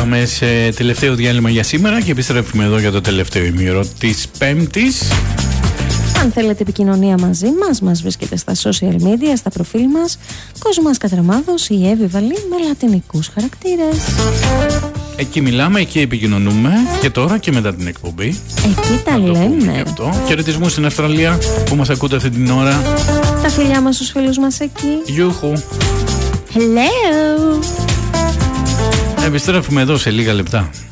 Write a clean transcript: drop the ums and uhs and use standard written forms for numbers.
Πάμε σε τελευταίο διάλειμμα για σήμερα και επιστρέφουμε εδώ για το τελευταίο ημίωρο της Πέμπτης. Αν θέλετε επικοινωνία μαζί μας βρίσκεται στα social media, στα προφίλ μας Κοσμάς Κατραμάδος ή Εύη Βαλή με λατινικούς χαρακτήρες. Εκεί μιλάμε, εκεί επικοινωνούμε και τώρα και μετά την εκπομπή. Εκεί τα λέμε. Χαιρετισμούς στην Αυστραλία που μας ακούτε αυτή την ώρα. Τα φιλιά μας στους φίλους μας εκεί. Γιούχου. Hello. Επιστρέφουμε εδώ σε λίγα λεπτά.